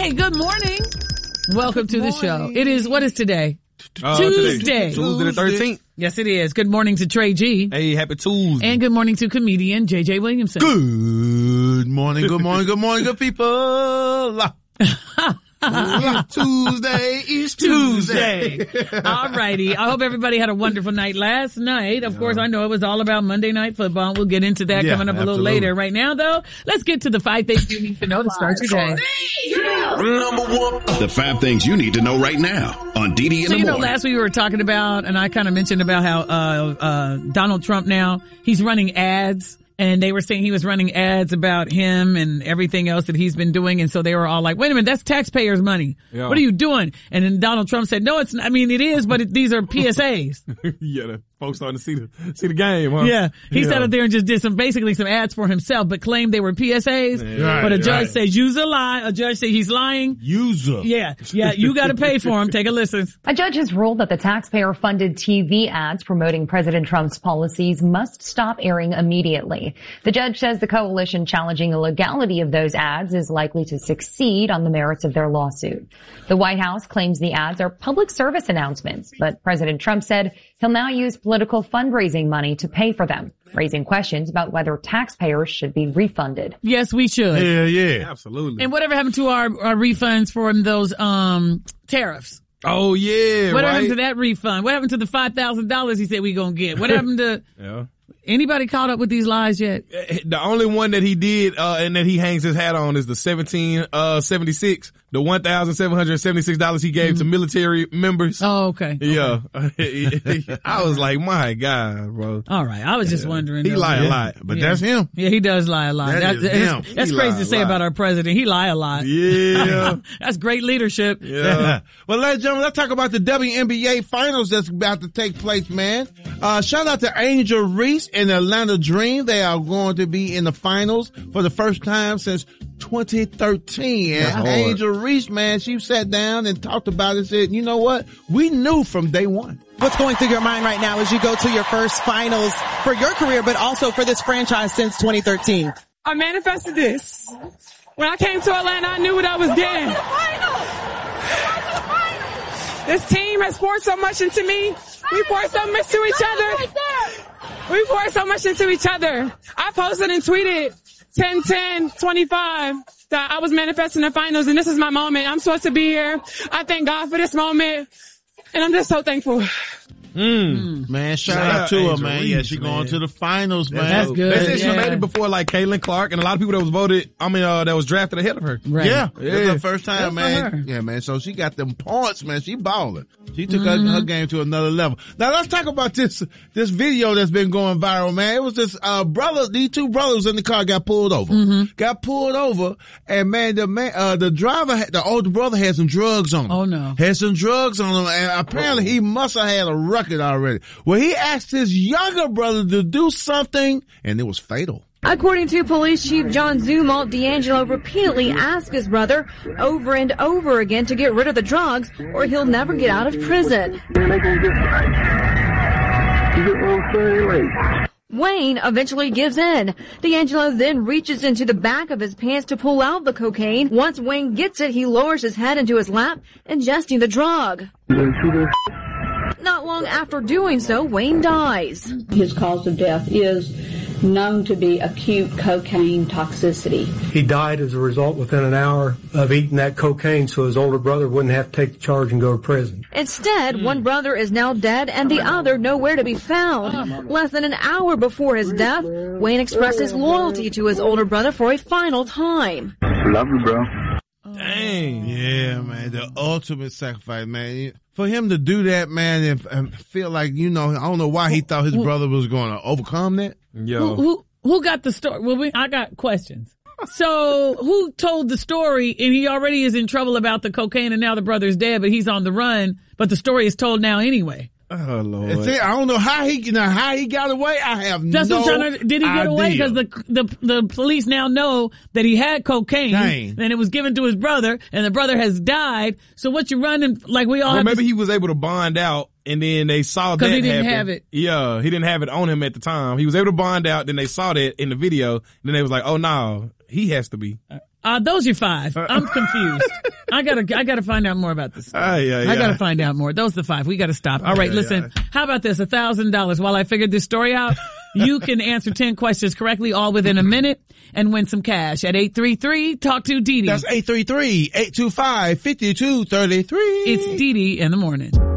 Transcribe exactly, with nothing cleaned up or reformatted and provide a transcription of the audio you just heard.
Hey, good morning. Welcome to the show. It is, what is today? Uh, Tuesday. Today. Tuesday the thirteenth. Yes, it is. Good morning to Trey G. Hey, happy Tuesday. And good morning to comedian J J Williamson. Good morning, good morning, good morning, good people. Tuesday is Tuesday. All righty. I hope everybody had a wonderful night last night. Of yeah. course, I know it was all about Monday Night Football. We'll get into that yeah, coming up absolutely. a little later. Right now, though, let's get to the five things you need to know to start your day. Number one. The five things you need to know right now on D D in so, the you know, morning. last week we were talking about, and I kind of mentioned about how uh uh Donald Trump now, he's running ads. And they were saying he was running ads about him and everything else that he's been doing. And so they were all like, wait a minute, that's taxpayers' money. Yeah. What are you doing? And then Donald Trump said, no, it's not. I mean, it is, but it, these are P S As. Yeah, the folks starting to see the, see the game, huh? Yeah. He yeah. sat up there and just did some, basically some ads for himself, but claimed they were P S As. Yeah. Right, but a judge right. says, use a lie. A judge said he's lying. User. Yeah. Yeah. You got to pay for him. Take a listen. A judge has ruled that the taxpayer-funded T V ads promoting President Trump's policies must stop airing immediately. The judge says the coalition challenging the legality of those ads is likely to succeed on the merits of their lawsuit. The White House claims the ads are public service announcements, but President Trump said he'll now use political fundraising money to pay for them, raising questions about whether taxpayers should be refunded. Yes, we should. Yeah, yeah. Absolutely. And whatever happened to our, our refunds from those um tariffs? Oh, yeah, What right? happened to that refund? What happened to the five thousand dollars he said we gonna get? What happened to... yeah. Anybody caught up with these lies yet? The only one that he did, uh, and that he hangs his hat on is the seventeen, uh, seventy-six, the one thousand seven hundred seventy-six dollars he gave mm-hmm. to military members. Oh, okay. Yeah. Okay. I was like, my God, bro. All right. I was just yeah. wondering. He though. lie yeah. a lot, but yeah. that's him. Yeah, he does lie a lot. That that, is that's him. that's He crazy to say lot. about our president. He lie a lot. Yeah. That's great leadership. Yeah. Well, ladies and gentlemen, let's talk about the W N B A finals that's about to take place, man. Uh, shout out to Angel Reese and the Atlanta Dream. They are going to be in the finals for the first time since twenty thirteen. And Angel Reese, man, she sat down and talked about it and said, you know what? We knew from day one. What's going through your mind right now as you go to your first finals for your career, but also for this franchise since twenty thirteen? I manifested this. When I came to Atlanta, I knew what I was getting. This team has poured so much into me. We poured so much to each other. We poured so much into each other. I posted and tweeted ten ten twenty-five that I was manifesting the finals, and this is my moment. I'm supposed to be here. I thank God for this moment, and I'm just so thankful. Mm. Man, shout, shout out to Angel her, man. Reese, yeah, she man. going to the finals, man. That's good. They said yeah. she made it before, like, Caitlin Clark and a lot of people that was voted, I mean, uh, that was drafted ahead of her. Right. Yeah. Yeah. It's her first time, That's man. Yeah, man. So she got them points, man. She balling. She took mm-hmm. her, her game to another level. Now let's talk about this, this video that's been going viral, man. It was this, uh, brother, these two brothers in the car got pulled over. Mm-hmm. Got pulled over, and man, the man, uh, the driver, the older brother had some drugs on him. Oh no. Had some drugs on him, and apparently he must have had a record already. Well, he asked his younger brother to do something, and it was fatal. According to Police Chief John Zumalt, D'Angelo repeatedly asked his brother over and over again to get rid of the drugs, or he'll never get out of prison. Wayne eventually gives in. D'Angelo then reaches into the back of his pants to pull out the cocaine. Once Wayne gets it, he lowers his head into his lap, ingesting the drug. Not long after doing so, Wayne dies. His cause of death is known to be acute cocaine toxicity. He died as a result within an hour of eating that cocaine, so his older brother wouldn't have to take the charge and go to prison. Instead, mm. one brother is now dead and the other nowhere to be found. Less than an hour before his death, Wayne expressed his loyalty to his older brother for a final time. Love you, bro. Dang. Yeah, man. The ultimate sacrifice, man. For him to do that, man, and, and feel like, you know, I don't know why he thought his brother was going to overcome that. Yo. Who, who, who got the story? Well, we, I got questions. So who told the story, and he already is in trouble about the cocaine and now the brother's dead, but he's on the run, but the story is told now anyway. Oh, Lord. See, I don't know how he, you know, how he got away. I have That's no what I'm trying to, did he get idea. away? Because the, the, the police now know that he had cocaine Dang. and it was given to his brother and the brother has died. So what you running, like we all Well, have maybe to, he was able to bond out and then they saw that Cause he didn't happen. have it. Yeah, he didn't have it on him at the time. He was able to bond out, then they saw that in the video, then they was like, oh no, he has to be. Uh, those are five. I'm confused. I gotta, I gotta find out more about this. Uh, yeah, yeah. I gotta find out more. Those are the five. We gotta stop. All right, yeah, listen. yeah. How about this? A thousand dollars. While I figured this story out, you can answer ten questions correctly, all within a minute, and win some cash at eight three three talk to Dee Dee. That's eight three three, eight two five, five two three three. It's Dee Dee in the morning.